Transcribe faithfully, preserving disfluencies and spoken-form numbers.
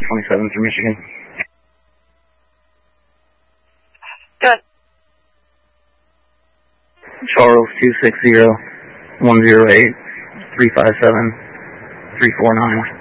twenty-seven through Michigan. Good. Charles two six zero one zero eight three five seven three four nine.